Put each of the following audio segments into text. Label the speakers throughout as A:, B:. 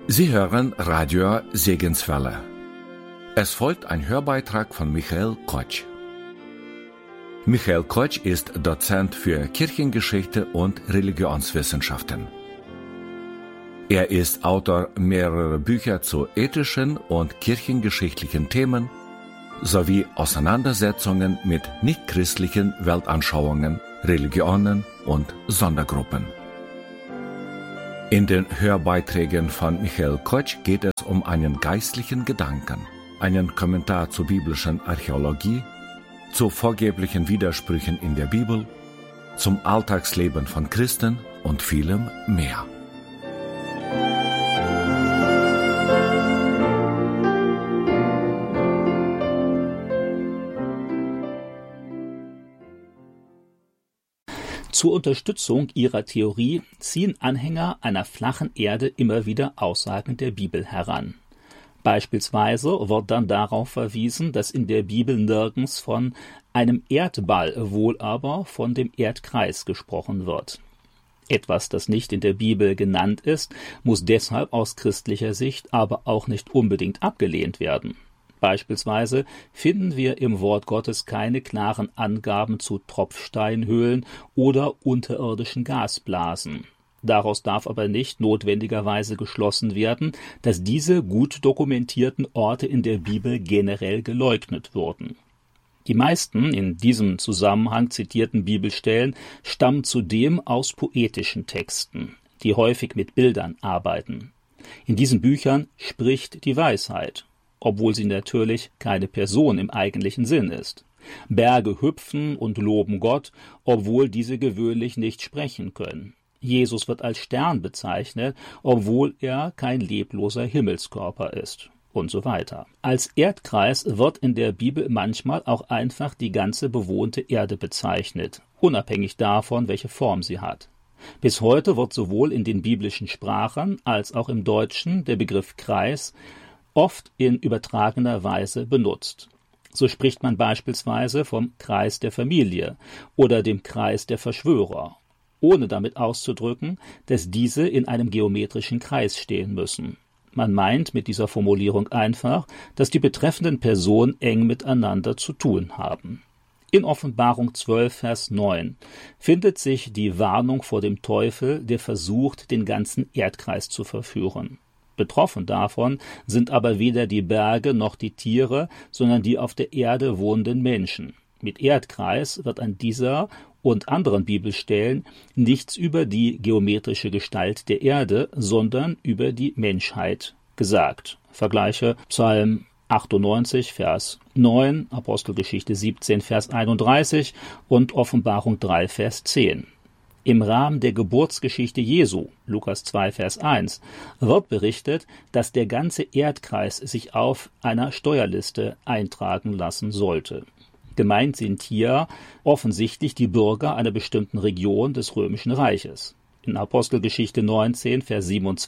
A: Sie hören Radio Segenswelle. Es folgt ein Hörbeitrag von Michael Kotsch. Michael Kotsch ist Dozent für Kirchengeschichte und Religionswissenschaften. Er ist Autor mehrerer Bücher zu ethischen und kirchengeschichtlichen Themen sowie Auseinandersetzungen mit nichtchristlichen Weltanschauungen, Religionen und Sondergruppen. In den Hörbeiträgen von Michael Kotsch geht es um einen geistlichen Gedanken, einen Kommentar zur biblischen Archäologie, zu vorgeblichen Widersprüchen in der Bibel, zum Alltagsleben von Christen und vielem mehr.
B: Zur Unterstützung ihrer Theorie ziehen Anhänger einer flachen Erde immer wieder Aussagen der Bibel heran. Beispielsweise wird dann darauf verwiesen, dass in der Bibel nirgends von einem Erdball, wohl aber von dem Erdkreis gesprochen wird. Etwas, das nicht in der Bibel genannt ist, muss deshalb aus christlicher Sicht aber auch nicht unbedingt abgelehnt werden. Beispielsweise finden wir im Wort Gottes keine klaren Angaben zu Tropfsteinhöhlen oder unterirdischen Gasblasen. Daraus darf aber nicht notwendigerweise geschlossen werden, dass diese gut dokumentierten Orte in der Bibel generell geleugnet wurden. Die meisten in diesem Zusammenhang zitierten Bibelstellen stammen zudem aus poetischen Texten, die häufig mit Bildern arbeiten. In diesen Büchern spricht die Weisheit, obwohl sie natürlich keine Person im eigentlichen Sinn ist. Berge hüpfen und loben Gott, obwohl diese gewöhnlich nicht sprechen können. Jesus wird als Stern bezeichnet, obwohl er kein lebloser Himmelskörper ist. Und so weiter. Als Erdkreis wird in der Bibel manchmal auch einfach die ganze bewohnte Erde bezeichnet, unabhängig davon, welche Form sie hat. Bis heute wird sowohl in den biblischen Sprachen als auch im Deutschen der Begriff Kreis oft in übertragener Weise benutzt. So spricht man beispielsweise vom Kreis der Familie oder dem Kreis der Verschwörer, ohne damit auszudrücken, dass diese in einem geometrischen Kreis stehen müssen. Man meint mit dieser Formulierung einfach, dass die betreffenden Personen eng miteinander zu tun haben. In Offenbarung 12, Vers 9 findet sich die Warnung vor dem Teufel, der versucht, den ganzen Erdkreis zu verführen. Betroffen davon sind aber weder die Berge noch die Tiere, sondern die auf der Erde wohnenden Menschen. Mit Erdkreis wird an dieser und anderen Bibelstellen nichts über die geometrische Gestalt der Erde, sondern über die Menschheit gesagt. Vergleiche Psalm 98, Vers 9, Apostelgeschichte 17, Vers 31 und Offenbarung 3, Vers 10. Im Rahmen der Geburtsgeschichte Jesu, Lukas 2, Vers 1, wird berichtet, dass der ganze Erdkreis sich auf einer Steuerliste eintragen lassen sollte. Gemeint sind hier offensichtlich die Bürger einer bestimmten Region des Römischen Reiches. In Apostelgeschichte 19, Vers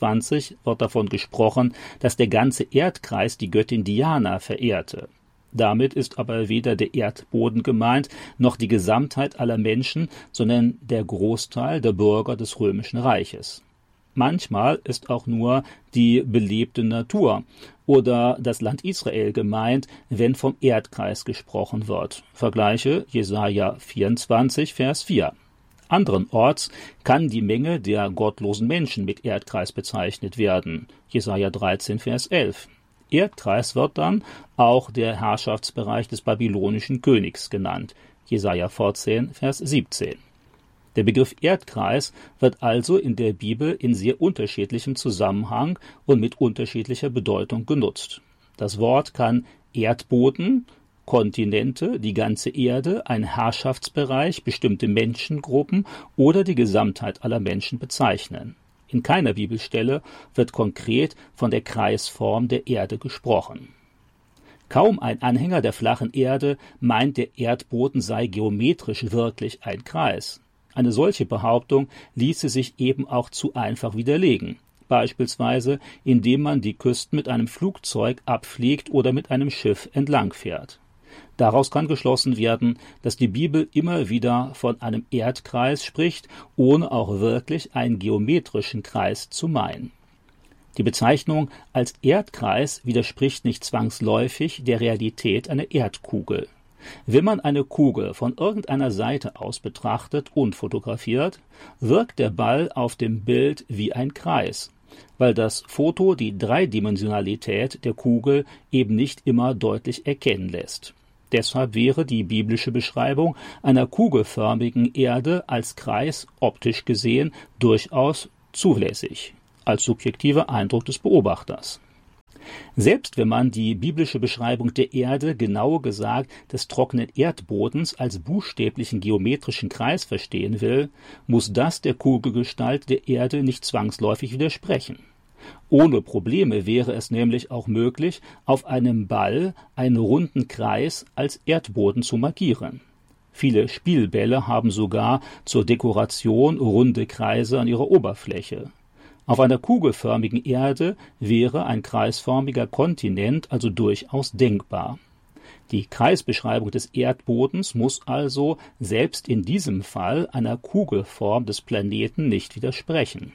B: 27 wird davon gesprochen, dass der ganze Erdkreis die Göttin Diana verehrte. Damit ist aber weder der Erdboden gemeint, noch die Gesamtheit aller Menschen, sondern der Großteil der Bürger des Römischen Reiches. Manchmal ist auch nur die belebte Natur oder das Land Israel gemeint, wenn vom Erdkreis gesprochen wird. Vergleiche Jesaja 24, Vers 4. Anderenorts kann die Menge der gottlosen Menschen mit Erdkreis bezeichnet werden. Jesaja 13, Vers 11. Erdkreis wird dann auch der Herrschaftsbereich des babylonischen Königs genannt. Jesaja 14, Vers 17. Der Begriff Erdkreis wird also in der Bibel in sehr unterschiedlichem Zusammenhang und mit unterschiedlicher Bedeutung genutzt. Das Wort kann Erdboden, Kontinente, die ganze Erde, ein Herrschaftsbereich, bestimmte Menschengruppen oder die Gesamtheit aller Menschen bezeichnen. In keiner Bibelstelle wird konkret von der Kreisform der Erde gesprochen. Kaum ein Anhänger der flachen Erde meint, der Erdboden sei geometrisch wirklich ein Kreis. Eine solche Behauptung ließe sich eben auch zu einfach widerlegen, beispielsweise indem man die Küsten mit einem Flugzeug abfliegt oder mit einem Schiff entlangfährt. Daraus kann geschlossen werden, dass die Bibel immer wieder von einem Erdkreis spricht, ohne auch wirklich einen geometrischen Kreis zu meinen. Die Bezeichnung als Erdkreis widerspricht nicht zwangsläufig der Realität einer Erdkugel. Wenn man eine Kugel von irgendeiner Seite aus betrachtet und fotografiert, wirkt der Ball auf dem Bild wie ein Kreis, weil das Foto die Dreidimensionalität der Kugel eben nicht immer deutlich erkennen lässt. Deshalb wäre die biblische Beschreibung einer kugelförmigen Erde als Kreis optisch gesehen durchaus zulässig, als subjektiver Eindruck des Beobachters. Selbst wenn man die biblische Beschreibung der Erde, genauer gesagt des trockenen Erdbodens, als buchstäblichen geometrischen Kreis verstehen will, muss das der Kugelgestalt der Erde nicht zwangsläufig widersprechen. Ohne Probleme wäre es nämlich auch möglich, auf einem Ball einen runden Kreis als Erdboden zu markieren. Viele Spielbälle haben sogar zur Dekoration runde Kreise an ihrer Oberfläche. Auf einer kugelförmigen Erde wäre ein kreisförmiger Kontinent also durchaus denkbar. Die Kreisbeschreibung des Erdbodens muss also selbst in diesem Fall einer Kugelform des Planeten nicht widersprechen.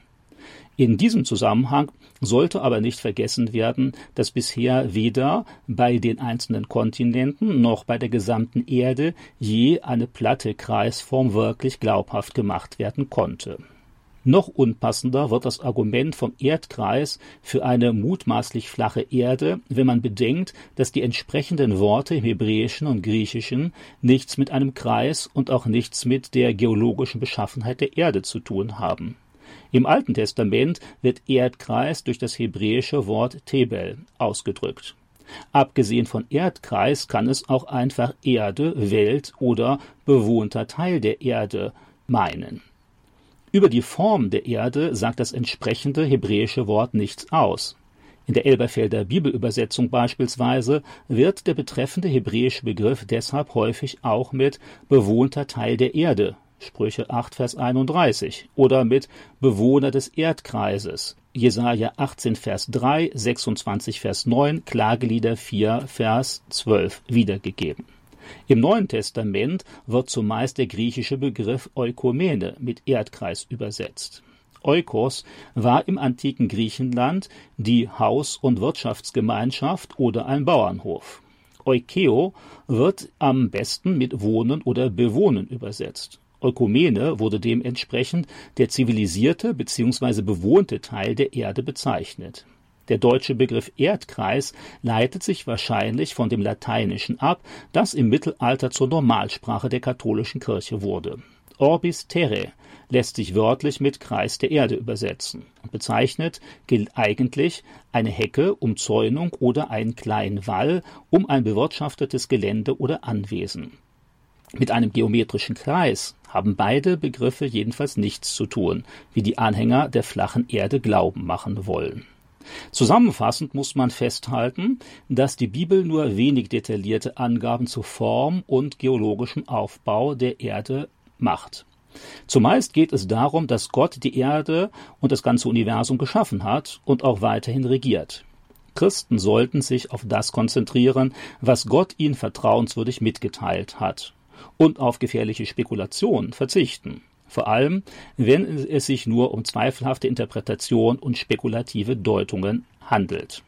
B: In diesem Zusammenhang sollte aber nicht vergessen werden, dass bisher weder bei den einzelnen Kontinenten noch bei der gesamten Erde je eine platte Kreisform wirklich glaubhaft gemacht werden konnte. Noch unpassender wird das Argument vom Erdkreis für eine mutmaßlich flache Erde, wenn man bedenkt, dass die entsprechenden Worte im Hebräischen und Griechischen nichts mit einem Kreis und auch nichts mit der geologischen Beschaffenheit der Erde zu tun haben. Im Alten Testament wird Erdkreis durch das hebräische Wort Tebel ausgedrückt. Abgesehen von Erdkreis kann es auch einfach Erde, Welt oder bewohnter Teil der Erde meinen. Über die Form der Erde sagt das entsprechende hebräische Wort nichts aus. In der Elberfelder Bibelübersetzung beispielsweise wird der betreffende hebräische Begriff deshalb häufig auch mit bewohnter Teil der Erde, Sprüche 8, Vers 31, oder mit Bewohner des Erdkreises, Jesaja 18, Vers 3, 26, Vers 9, Klagelieder 4, Vers 12 wiedergegeben. Im Neuen Testament wird zumeist der griechische Begriff Oikomene mit Erdkreis übersetzt. Oikos war im antiken Griechenland die Haus- und Wirtschaftsgemeinschaft oder ein Bauernhof. Oikeo wird am besten mit Wohnen oder Bewohnen übersetzt. Oikomene wurde dementsprechend der zivilisierte bzw. bewohnte Teil der Erde bezeichnet. Der deutsche Begriff Erdkreis leitet sich wahrscheinlich von dem Lateinischen ab, das im Mittelalter zur Normalsprache der katholischen Kirche wurde. Orbis terrae lässt sich wörtlich mit Kreis der Erde übersetzen und bezeichnet gilt eigentlich eine Hecke, Umzäunung oder einen kleinen Wall um ein bewirtschaftetes Gelände oder Anwesen. Mit einem geometrischen Kreis haben beide Begriffe jedenfalls nichts zu tun, wie die Anhänger der flachen Erde glauben machen wollen. Zusammenfassend muss man festhalten, dass die Bibel nur wenig detaillierte Angaben zur Form und geologischem Aufbau der Erde macht. Zumeist geht es darum, dass Gott die Erde und das ganze Universum geschaffen hat und auch weiterhin regiert. Christen sollten sich auf das konzentrieren, was Gott ihnen vertrauenswürdig mitgeteilt hat, und auf gefährliche Spekulationen verzichten. Vor allem, wenn es sich nur um zweifelhafte Interpretation und spekulative Deutungen handelt.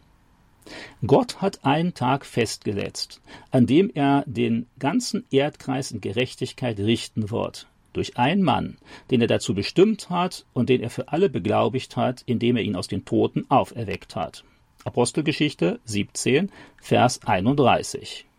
B: Gott hat einen Tag festgesetzt, an dem er den ganzen Erdkreis in Gerechtigkeit richten wird, durch einen Mann, den er dazu bestimmt hat und den er für alle beglaubigt hat, indem er ihn aus den Toten auferweckt hat. Apostelgeschichte 17, Vers 31.